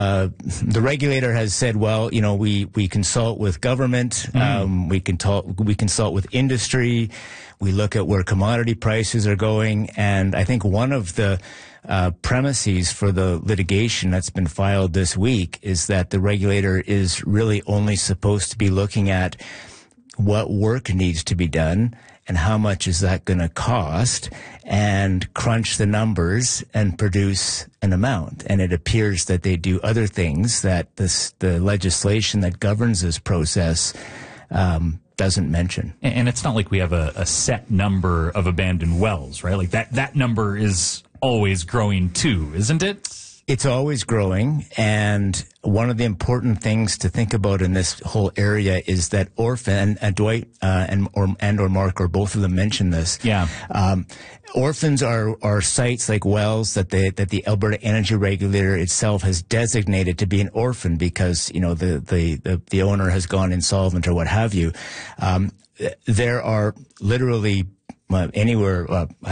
The regulator has said, well, you know, we consult with government, we consult with industry, we look at where commodity prices are going, and I think one of the premises for the litigation that's been filed this week is that the regulator is really only supposed to be looking at what work needs to be done and how much is that going to cost, and crunch the numbers and produce an amount. And it appears that they do other things that the legislation that governs this process doesn't mention. And it's not like we have a set number of abandoned wells, right? Like that number is always growing too, isn't it? It's always growing, and one of the important things to think about in this whole area is that orphan, and Dwight or Mark or both of them mentioned this. Yeah. Orphans are sites like wells that the Alberta Energy Regulator itself has designated to be an orphan because, you know, the owner has gone insolvent or what have you. There are literally anywhere,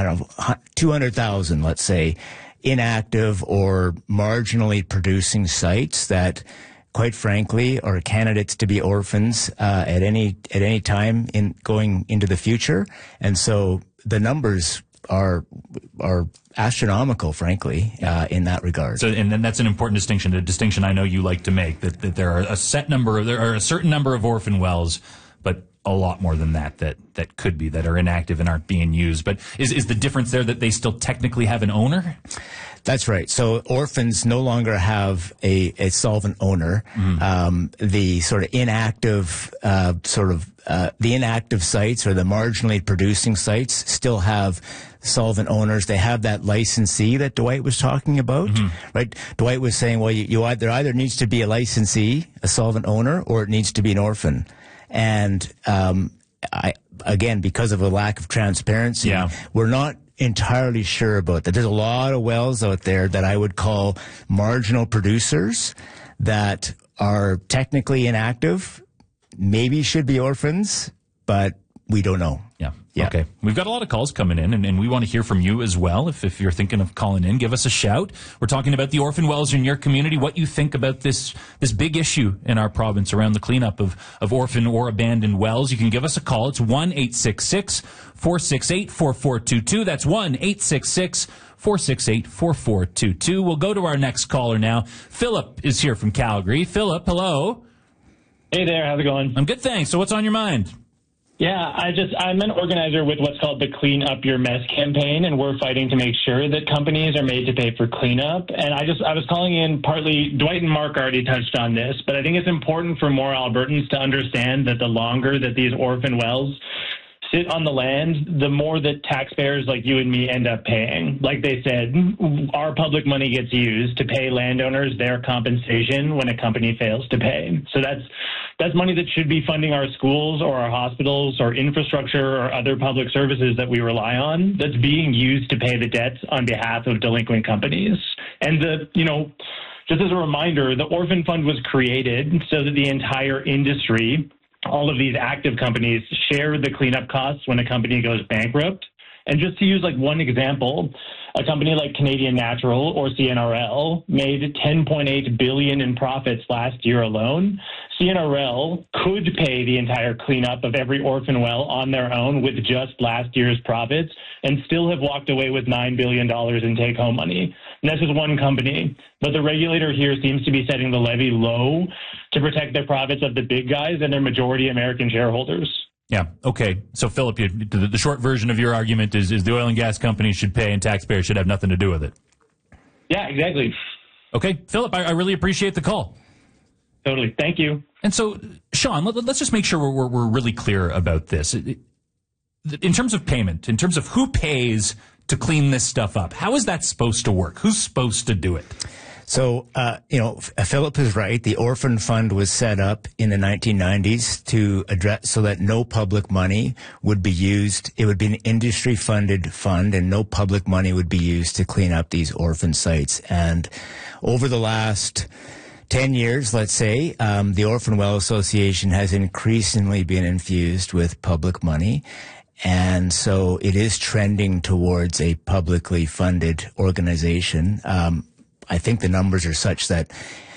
200,000, let's say, inactive or marginally producing sites that, quite frankly, are candidates to be orphans at any time in going into the future. And so the numbers are astronomical, frankly, in that regard. So, and then that's an important distinction, a distinction I know you like to make, that there are a certain number of orphan wells, but a lot more than that could be, that are inactive and aren't being used. But is the difference there that they still technically have an owner? That's right. So orphans no longer have a solvent owner. The sort of inactive, the inactive sites or the marginally producing sites still have solvent owners. They have that licensee that Dwight was talking about, right? Dwight was saying, well, there either needs to be a licensee, a solvent owner, or it needs to be an orphan. And again, because of a lack of transparency, we're not entirely sure about that. There's a lot of wells out there that I would call marginal producers that are technically inactive, maybe should be orphans, but we don't know. Yeah. Okay. We've got a lot of calls coming in, and we want to hear from you as well. If you're thinking of calling in, give us a shout. We're talking about the orphan wells in your community, what you think about this big issue in our province around the cleanup of orphan or abandoned wells. You can give us a call. It's 1-866-468-4422. That's 1-866-468-4422. We'll go to our next caller now. Philip is here from Calgary. Philip, hello. Hey there. How's it going? I'm good, thanks. So what's on your mind? Yeah, I'm an organizer with what's called the Clean Up Your Mess campaign, and we're fighting to make sure that companies are made to pay for cleanup. And I was calling in partly, Dwight and Mark already touched on this, but I think it's important for more Albertans to understand that the longer that these orphan wells sit on the land, the more that taxpayers like you and me end up paying. Like they said, our public money gets used to pay landowners their compensation when a company fails to pay. So that's money that should be funding our schools or our hospitals or infrastructure or other public services that we rely on, that's being used to pay the debts on behalf of delinquent companies. And just as a reminder, the Orphan Fund was created so that the entire industry, all of these active companies, share the cleanup costs when a company goes bankrupt. And just to use like one example, a company like Canadian Natural or CNRL made $10.8 billion in profits last year alone. CNRL could pay the entire cleanup of every orphan well on their own with just last year's profits and still have walked away with $9 billion in take-home money. And that's just one company. But the regulator here seems to be setting the levy low to protect the profits of the big guys and their majority American shareholders. Yeah. Okay. So, Philip, the short version of your argument is the oil and gas companies should pay and taxpayers should have nothing to do with it. Yeah, exactly. Okay. Philip, I really appreciate the call. Totally. Thank you. And so, Sean, let's just make sure we're really clear about this. In terms of payment, in terms of who pays to clean this stuff up, how is that supposed to work? Who's supposed to do it? So, Philip is right. The Orphan Fund was set up in the 1990s to address so that no public money would be used. It would be an industry-funded fund, and no public money would be used to clean up these orphan sites. And over the last 10 years, let's say, the Orphan Well Association has increasingly been infused with public money. And so it is trending towards a publicly funded organization. I think the numbers are such that